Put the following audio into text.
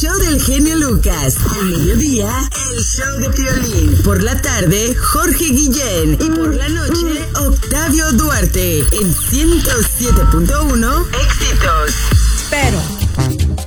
show del genio Lucas. Al mediodía, el show de Piolín. Por la tarde, Jorge Guillén. Y por la noche, Octavio Duarte. En 107.1, éxitos. Pero